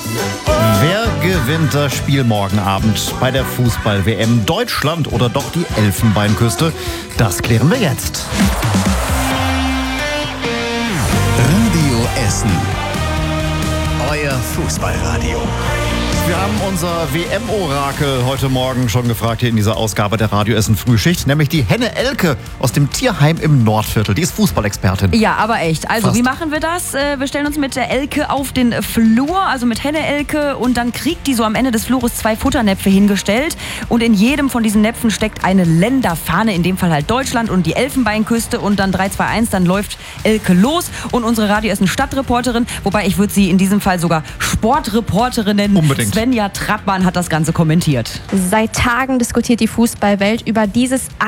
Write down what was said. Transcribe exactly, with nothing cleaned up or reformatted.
Wer gewinnt das Spiel morgen Abend bei der Fußball-W M? Deutschland oder doch die Elfenbeinküste? Das klären wir jetzt. Radio Essen. Euer Fußballradio. Wir haben unser W M-Orakel heute Morgen schon gefragt hier in dieser Ausgabe der Radio Essen Frühschicht, nämlich die Henne Elke aus dem Tierheim im Nordviertel. Die ist Fußballexpertin. Ja, aber echt. Also, Fast. Wie machen wir das? Wir stellen uns mit der Elke auf den Flur, also mit Henne Elke, und dann kriegt die so am Ende des Flures zwei Futternäpfe hingestellt und in jedem von diesen Näpfen steckt eine Länderfahne, in dem Fall halt Deutschland und die Elfenbeinküste, und dann drei, zwei, eins, dann läuft Elke los und unsere Radio Essen Stadtreporterin, wobei ich würde sie in diesem Fall sogar Sportreporterin nennen. Unbedingt. Svenja Trappmann hat das Ganze kommentiert. Seit Tagen diskutiert die Fußballwelt über dieses